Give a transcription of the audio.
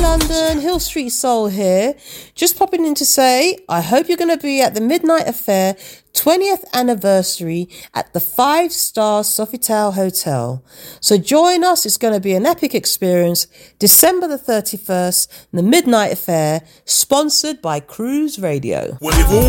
London, Hill Street Soul here. Just popping in to say, I hope you're going to be at the Midnight Affair 20th anniversary at the 5-star Sofitel Hotel. So join us, it's going to be an epic experience. December the 31st, the Midnight Affair, sponsored by Cruise Radio. Well, if